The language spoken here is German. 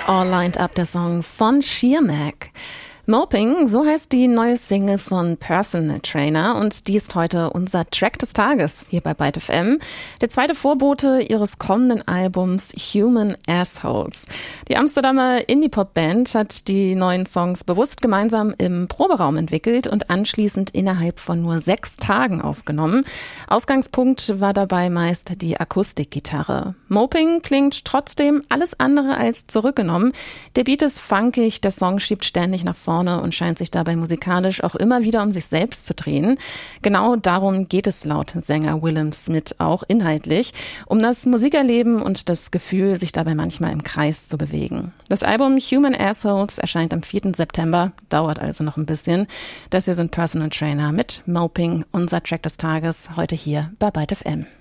All Lined Up, der Song von Sheer-Mac. Moping, so heißt die neue Single von Personal Trainer und die ist heute unser Track des Tages hier bei Byte FM. Der zweite Vorbote ihres kommenden Albums Human Assholes. Die Amsterdamer Indie-Pop-Band hat die neuen Songs bewusst gemeinsam im Proberaum entwickelt und anschließend innerhalb von nur 6 Tagen aufgenommen. Ausgangspunkt war dabei meist die Akustikgitarre. Moping klingt trotzdem alles andere als zurückgenommen. Der Beat ist funkig, der Song schiebt ständig nach vorne und scheint sich dabei musikalisch auch immer wieder um sich selbst zu drehen. Genau darum geht es laut Sänger Willem Smith auch inhaltlich, um das Musikerleben und das Gefühl, sich dabei manchmal im Kreis zu bewegen. Das Album Human Assholes erscheint am 4. September, dauert also noch ein bisschen. Das hier sind Personal Trainer mit Moping, unser Track des Tages, heute hier bei Byte FM.